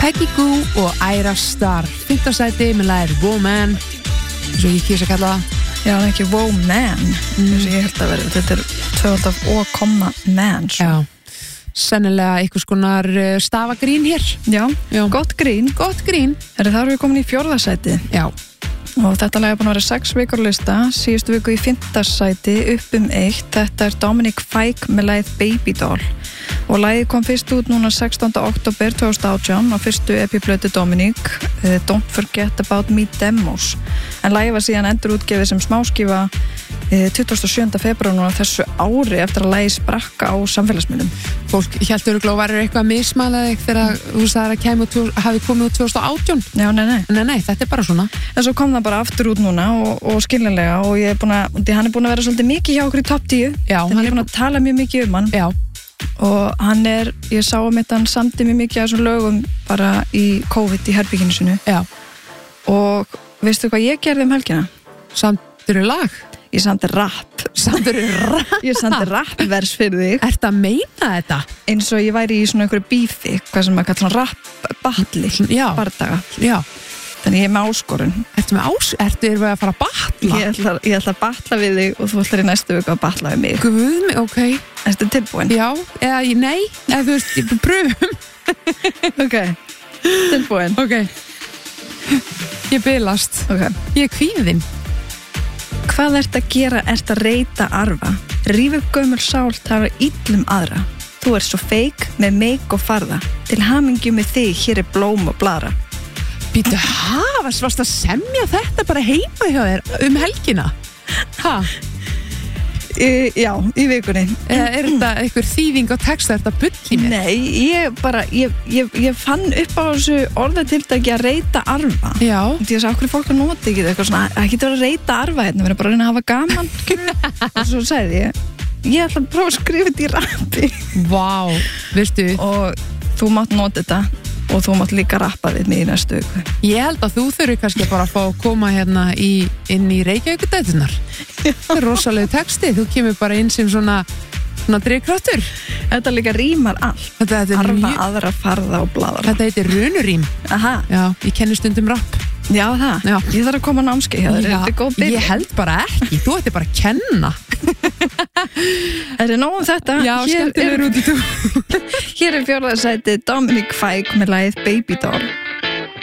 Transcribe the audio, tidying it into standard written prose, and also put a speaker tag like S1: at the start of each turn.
S1: Peggy Gou og Ira Star 5. sæti með lagið Woman svo ég kýrsa að kalla það.
S2: Já, það er ekki Woman eins og ég held að vera, þetta er tvöfald af O, man svo.
S1: Já, sennilega einhvers konar stafagrín hér.
S2: Já, gott grín. Það erum við komin í 4. sæti.
S1: Já.
S2: Og þetta lag er búin að vera 6 vikur á lista, síðustu viku í 5. sæti, upp 1. Þetta er Dominic Fike með lagið Baby Doll. Og lagið kom fyrst út núna 16. október 2018 á fyrstu EP-plötu Dominic, Don't Forget About Me Demos. En lagið var síðan endurútgefið sem smáskífa 27. febrúar núna þessu ári eftir að lagið sprakka á samfélagsmiðlum.
S1: Fólk hélt örugglega væri eitthvað mismælaði þegar þú sagðir að hafi komið út 2018.
S2: Já, nei,
S1: þetta er bara svona.
S2: En svo kom það bara aftur út núna og skiljanlega og ég er búin hann er búin að vera svolítið mikið hjá okkur í topp 10.
S1: Já,
S2: hann er búin að tala mjög mikið um hann.
S1: Já.
S2: Og hann ég sá hann samdi mjög mikið af þessum lögum bara í COVID í herbygginu sinu.
S1: Já.
S2: Og veistu hvað ég gerði um helgina?
S1: Samdirðu lag?
S2: Ég samdi rap. Ég samdi rapvers fyrir þig.
S1: Ertu að meina þetta?
S2: Eins og ég væri í svona einhverju bífi, hvað sem maður kallar svona rap-batli, bardaga.
S1: Já.
S2: Þannig ég með áskorun.
S1: Ertu við að fara að batla?
S2: Ég ætla að batla við þig og þú ætlar í næstu viku að batla við mig.
S1: Guð mig, ok.
S2: Ertu tilbúin?
S1: Já, nei, eða þú veist, pröfum.
S2: Ok, tilbúin.
S1: Ok. Ég bilast.
S2: Ok.
S1: Ég er kvíðin.
S2: Hvað ert að gera? Ert að reyta arfa? Ríf upp gömul sál, tala illum aðra. Þú ert svo feik með meik og farða. Til hamingju með þig, hér er blóm og blara.
S1: Býtu, varst að semja þetta bara heima hjá þér helgina?
S2: Já, í vikunni.
S1: Er þetta einhver þýðing á texta, er þetta bull í mér?
S2: Nei, ég fann upp á þessu orðatiltæki að reyta arfa.
S1: Já.
S2: Því að okkur fólk noti ekki eitthvað svona, ekki til að reyta arfa hérna, við erum bara að reyna að hafa gaman. Og svo sagði ég ætla að prófa að skrifa þetta í rappi.
S1: Vá, veistu.
S2: Og þú mátt nota þetta. Og þú mátt líka rappa við mig í næstu viku.
S1: Ég held að þú þurfi kannski bara að fá að koma hérna inn í Reykjavíkudætunar. Það er rosalega texti, þú kemur bara inn sem svona drifkraftur.
S2: Þetta líka rímar allt. Arfa, aðra, farða og bladra.
S1: Þetta heitir runurím.
S2: Aha.
S1: Já, ég kenni stundum rapp.
S2: Já, það. Já. Ég þarf að koma námskeið hjá þér. Þetta er góð byrja.
S1: Ég held bara ekki, þú ætti bara að kenna.
S2: Er það nóg þetta?
S1: Já, skemmtilegur út í þú.
S2: Hér er 4. sæti Dominic Fike með lagið Baby Doll.